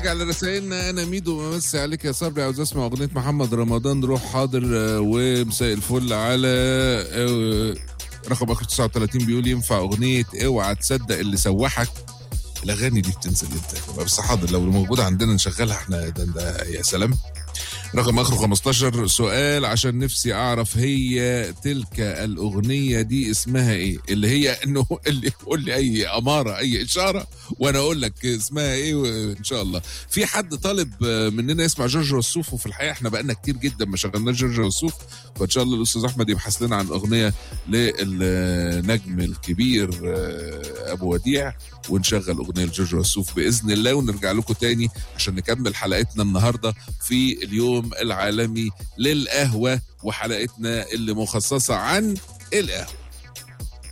نرجع لرسائلنا. انا ميدو بمسي عليك يا صبري، عاوز اسمع اغنيه محمد رمضان روح حاضر. ومساء الفل على رقم اخر 39 بيقول ينفع اغنيه اوعى تصدق اللي سوحك. الاغاني دي بتنزل امتى؟ بس حاضر لو موجوده عندنا نشغلها احنا. ده يا سلام. رقم اخره 15 سؤال عشان نفسي اعرف هي تلك الاغنيه دي اسمها ايه، اللي هي انه اللي يقول لي اي اماره اي اشاره وانا اقول لك اسمها ايه. وان شاء الله في حد طالب مننا يسمع جورج وسوف، وفي الحقيقه احنا بقالنا كتير جدا ما شغلناش جورج وسوف، فان شاء الله الاستاذ احمد يبحث لنا عن اغنيه للنجم الكبير ابو وديع، ونشغل اغنيه لجورج وسوف باذن الله، ونرجع لكم تاني عشان نكمل حلقتنا النهارده في اليوم العالمي للقهوه، وحلقتنا اللي مخصصه عن القهوه.